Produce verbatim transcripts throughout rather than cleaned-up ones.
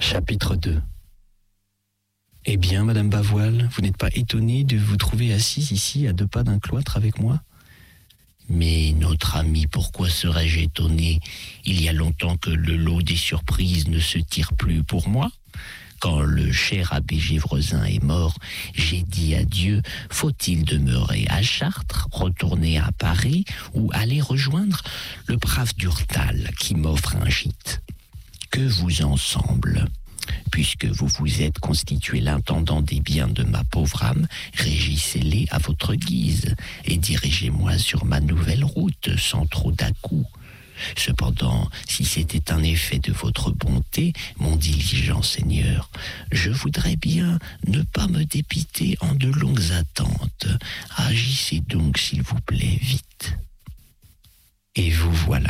Chapitre deux. Eh bien, Madame Bavoil, vous n'êtes pas étonnée de vous trouver assise ici à deux pas d'un cloître avec moi ? Mais notre ami, pourquoi serais-je étonné ? Il y a longtemps que le lot des surprises ne se tire plus pour moi. Quand le cher abbé Gévresin est mort, j'ai dit à Dieu, faut-il demeurer à Chartres, retourner à Paris ou aller rejoindre le brave Durtal qui m'offre un gîte ? Que vous en semble ? Puisque vous vous êtes constitué l'intendant des biens de ma pauvre âme, régissez-les à votre guise et dirigez-moi sur ma nouvelle route sans trop d'à-coups. Cependant, si c'était un effet de votre bonté, mon diligent Seigneur, je voudrais bien ne pas me dépiter en de longues attentes. Agissez donc, s'il vous plaît, vite. Et vous voilà.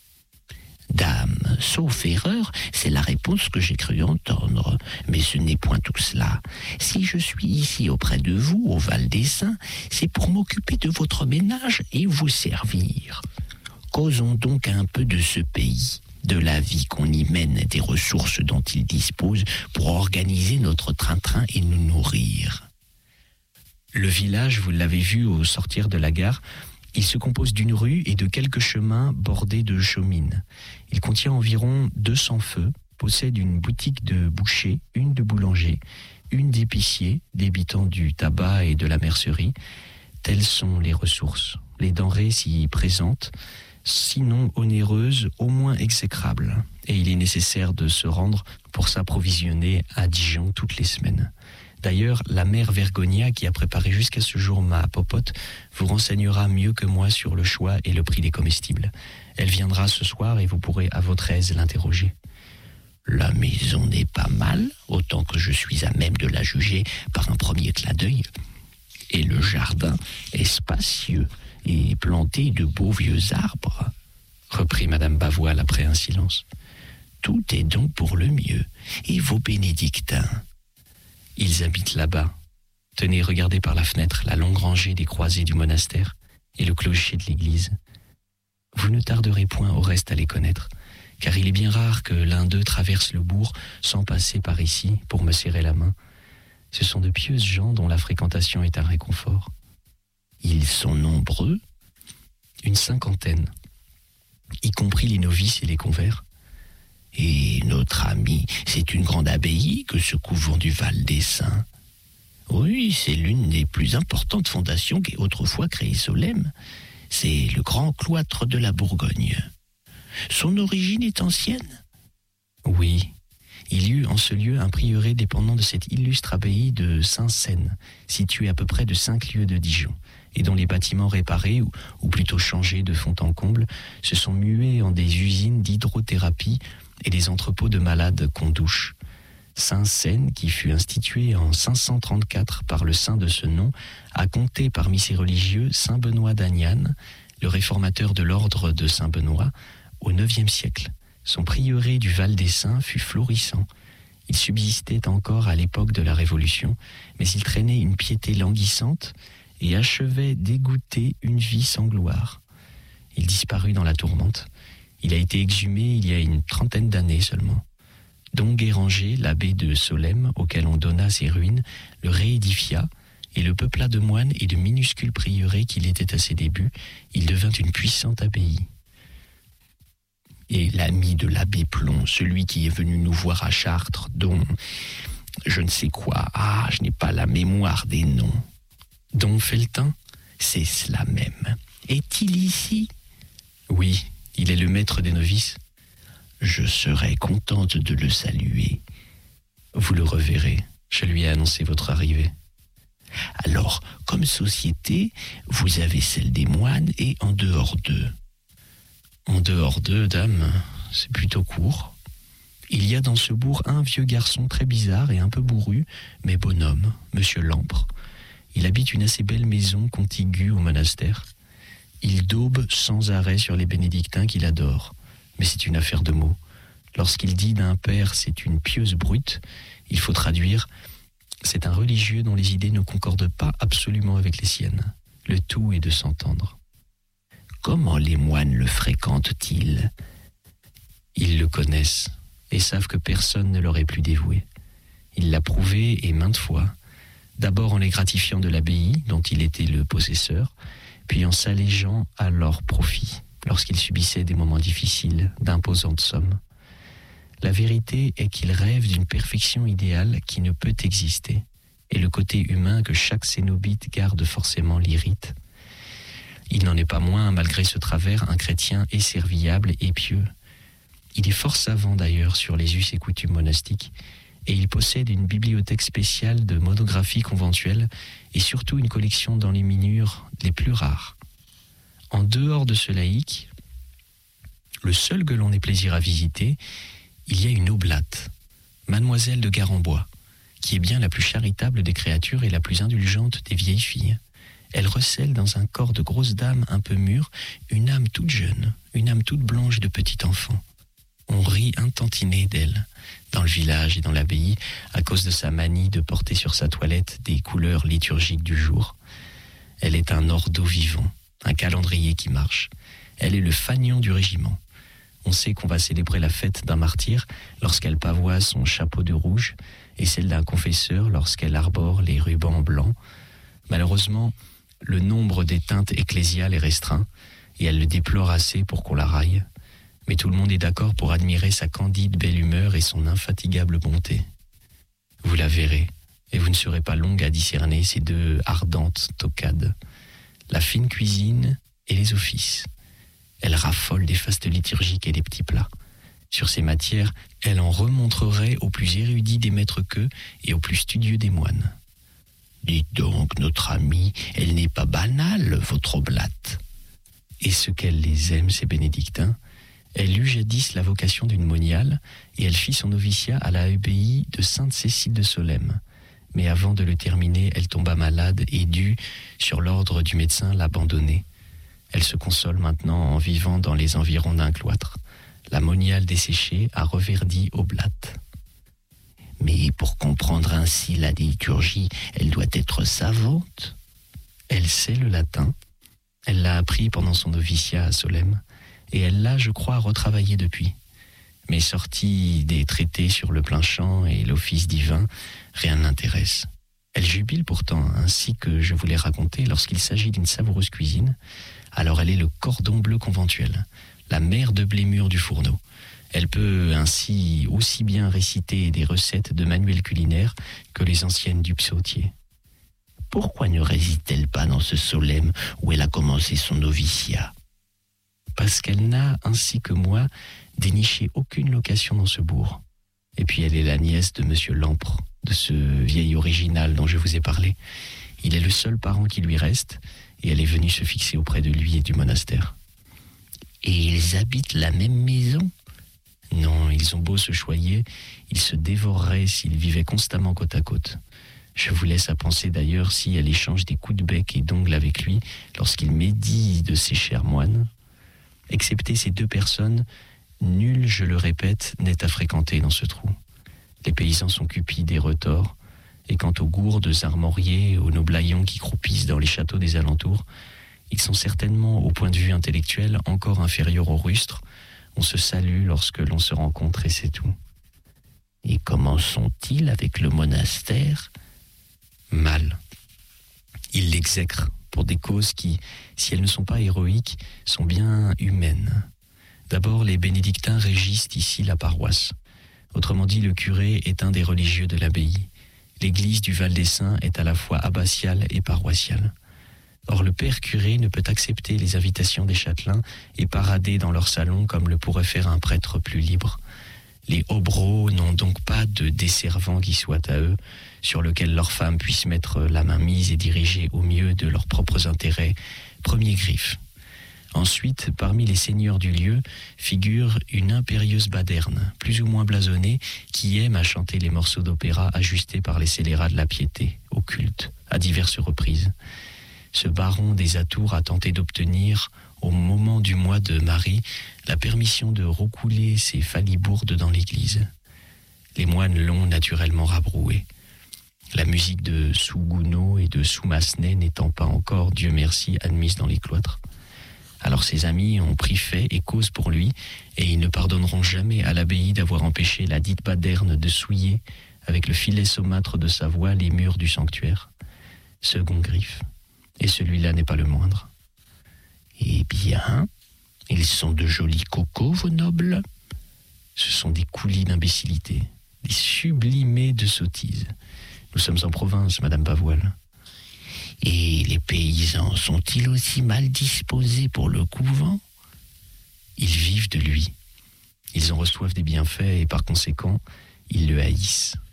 Dame, sauf erreur, c'est la réponse que j'ai cru entendre. Mais ce n'est point tout cela. Si je suis ici auprès de vous, au Val des Saints, c'est pour m'occuper de votre ménage et vous servir. Causons donc un peu de ce pays, de la vie qu'on y mène, des ressources dont il dispose pour organiser notre train-train et nous nourrir. Le village, vous l'avez vu au sortir de la gare, il se compose d'une rue et de quelques chemins bordés de chaumines. Il contient environ deux cents feux, possède une boutique de boucher, une de boulanger, une d'épicier, débitant du tabac et de la mercerie. Telles sont les ressources, les denrées s'y présentes, sinon onéreuses, au moins exécrables. Et il est nécessaire de se rendre pour s'approvisionner à Dijon toutes les semaines. D'ailleurs, la mère Vergonia, qui a préparé jusqu'à ce jour ma popote, vous renseignera mieux que moi sur le choix et le prix des comestibles. Elle viendra ce soir et vous pourrez à votre aise l'interroger. La maison n'est pas mal, autant que je suis à même de la juger par un premier clin d'œil. Et le jardin est spacieux et planté de beaux vieux arbres, reprit Madame Bavoil après un silence. Tout est donc pour le mieux. Et vos bénédictins ? Ils habitent là-bas. Tenez, regardez par la fenêtre la longue rangée des croisées du monastère et le clocher de l'église. Vous ne tarderez point au reste à les connaître, car il est bien rare que l'un d'eux traverse le bourg sans passer par ici pour me serrer la main. Ce sont de pieuses gens dont la fréquentation est un réconfort. Ils sont nombreux ? Une cinquantaine, y compris les novices et les convers. Et notre ami, c'est une grande abbaye que ce couvent du Val des Saints. Oui, c'est l'une des plus importantes fondations qu'ait autrefois créé Solesmes. C'est le grand cloître de la Bourgogne. Son origine est ancienne ? Oui, il y eut en ce lieu un prieuré dépendant de cette illustre abbaye de Saint-Seine, située à peu près de cinq lieues de Dijon, et dont les bâtiments réparés, ou, ou plutôt changés de fond en comble, se sont mués en des usines d'hydrothérapie et des entrepôts de malades qu'on douche. Saint-Seine, qui fut institué en cinq cent trente-quatre par le saint de ce nom, a compté parmi ses religieux saint Benoît d'Agnan, le réformateur de l'ordre de Saint-Benoît, au neuvième siècle. Son prieuré du Val des Saints fut florissant. Il subsistait encore à l'époque de la Révolution, mais il traînait une piété languissante et achevait d'égoutter une vie sans gloire. Il disparut dans la tourmente. Il a été exhumé il y a une trentaine d'années seulement. Don Guéranger, l'abbé de Solesmes, auquel on donna ses ruines, le réédifia, et le peupla de moines et de minuscules prieurés qu'il était à ses débuts, il devint une puissante abbaye. Et l'ami de l'abbé Plomb, celui qui est venu nous voir à Chartres, dont je ne sais quoi, ah, je n'ai pas la mémoire des noms. Don Felletin ? C'est cela même. Est-il ici ? Oui, il est le maître des novices. Je serai contente de le saluer. Vous le reverrez, je lui ai annoncé votre arrivée. Alors, comme société, vous avez celle des moines et en dehors d'eux. En dehors d'eux, dame, c'est plutôt court. Il y a dans ce bourg un vieux garçon très bizarre et un peu bourru, mais bonhomme, monsieur Lampre. Il habite une assez belle maison contiguë au monastère. Il daube sans arrêt sur les bénédictins qu'il adore. Mais c'est une affaire de mots. Lorsqu'il dit d'un père c'est une pieuse brute, il faut traduire c'est un religieux dont les idées ne concordent pas absolument avec les siennes. Le tout est de s'entendre. Comment les moines le fréquentent-ils ? Ils le connaissent. et savent que personne ne leur est plus dévoué. Il l'a prouvé et maintes fois, d'abord en les gratifiant de l'abbaye dont il était le possesseur, puis en s'allégeant à leur profit lorsqu'ils subissaient des moments difficiles, d'imposantes sommes. La vérité est qu'il rêve d'une perfection idéale qui ne peut exister, et le côté humain que chaque cénobite garde forcément l'irrite. Il n'en est pas moins, malgré ce travers, un chrétien et serviable et pieux. Il est fort savant d'ailleurs sur les us et coutumes monastiques, et il possède une bibliothèque spéciale de monographies conventuelles et surtout une collection d'enluminures les plus rares. En dehors de ce laïc, le seul que l'on ait plaisir à visiter, il y a une oblate, mademoiselle de Garembois, qui est bien la plus charitable des créatures et la plus indulgente des vieilles filles. Elle recèle dans un corps de grosse dame un peu mûre une âme toute jeune, une âme toute blanche de petit enfant. On rit un tantinet d'elle, dans le village et dans l'abbaye, à cause de sa manie de porter sur sa toilette des couleurs liturgiques du jour. Elle est un ordo vivant, un calendrier qui marche. Elle est le fanion du régiment. On sait qu'on va célébrer la fête d'un martyr lorsqu'elle pavoise son chapeau de rouge et celle d'un confesseur lorsqu'elle arbore les rubans blancs. Malheureusement, le nombre des teintes ecclésiales est restreint et elle le déplore assez pour qu'on la raille. Mais tout le monde est d'accord pour admirer sa candide belle humeur et son infatigable bonté. Vous la verrez, et vous ne serez pas longue à discerner ces deux ardentes toquades, la fine cuisine et les offices. Elle raffole des fastes liturgiques et des petits plats. Sur ces matières, elle en remontrerait aux plus érudits des maîtres queux et aux plus studieux des moines. Dites donc, notre amie, elle n'est pas banale, votre oblate. Et ce qu'elle les aime, ces bénédictins. Elle eut jadis la vocation d'une moniale et elle fit son noviciat à la abbaye de Sainte-Cécile de Solesmes. Mais avant de le terminer, elle tomba malade et dut, sur l'ordre du médecin, l'abandonner. Elle se console maintenant en vivant dans les environs d'un cloître. La moniale desséchée a reverdi oblate. Mais pour comprendre ainsi la liturgie, elle doit être savante. Elle sait le latin. Elle l'a appris pendant son noviciat à Solesmes. Et elle l'a, je crois, retravaillé depuis. Mais sortie des traités sur le plein chant et l'office divin, rien ne l'intéresse. Elle jubile pourtant, ainsi que je vous l'ai raconté, lorsqu'il s'agit d'une savoureuse cuisine. Alors elle est le cordon bleu conventuel, la mère de blé mûr du fourneau. Elle peut ainsi aussi bien réciter des recettes de manuels culinaires que les anciennes du psautier. Pourquoi ne réside-t-elle pas dans ce Solesmes où elle a commencé son noviciat ? Parce qu'elle n'a, ainsi que moi, déniché aucune location dans ce bourg. Et puis elle est la nièce de Monsieur Lampre, de ce vieil original dont je vous ai parlé. Il est le seul parent qui lui reste, et elle est venue se fixer auprès de lui et du monastère. Et ils habitent la même maison ? Non, ils ont beau se choyer, ils se dévoreraient s'ils vivaient constamment côte à côte. Je vous laisse à penser d'ailleurs si elle échange des coups de bec et d'ongles avec lui lorsqu'il médit de ses chers moines. Excepté ces deux personnes, nul, je le répète, n'est à fréquenter dans ce trou. Les paysans sont cupides et retors, et quant aux gourdes armoriées, aux noblaillons qui croupissent dans les châteaux des alentours, ils sont certainement, au point de vue intellectuel, encore inférieurs aux rustres. On se salue lorsque l'on se rencontre et c'est tout. Et comment sont-ils avec le monastère ? Mal. Ils l'exècrent pour des causes qui, si elles ne sont pas héroïques, sont bien humaines. D'abord, les bénédictins régissent ici la paroisse. Autrement dit, le curé est un des religieux de l'abbaye. L'église du Val des Saints est à la fois abbatiale et paroissiale. Or, le père curé ne peut accepter les invitations des châtelains et parader dans leur salon comme le pourrait faire un prêtre plus libre. Les hobereaux n'ont donc pas de desservant qui soit à eux, sur lequel leurs femmes puissent mettre la main mise et diriger au mieux de leurs propres intérêts. Premier griffe. Ensuite, parmi les seigneurs du lieu, figure une impérieuse baderne, plus ou moins blasonnée, qui aime à chanter les morceaux d'opéra ajustés par les scélérats de la piété, au culte, à diverses reprises. Ce baron des Atours a tenté d'obtenir, au moment du mois de Marie, la permission de roucouler ses falibourdes dans l'église. Les moines l'ont naturellement rabroué. La musique de Sous Gounod et de Sous Massenet n'étant pas encore, Dieu merci, admise dans les cloîtres. Alors ses amis ont pris fait et cause pour lui, et ils ne pardonneront jamais à l'abbaye d'avoir empêché la dite Baderne de souiller, avec le filet saumâtre de sa voix, les murs du sanctuaire. Second griffe, et celui-là n'est pas le moindre. Eh bien, ils sont de jolis cocos, vos nobles. Ce sont des coulis d'imbécilité, des sublimés de sottises. Nous sommes en province, Madame Pavoile. Et les paysans sont-ils aussi mal disposés pour le couvent? Ils vivent de lui. Ils en reçoivent des bienfaits et par conséquent, ils le haïssent.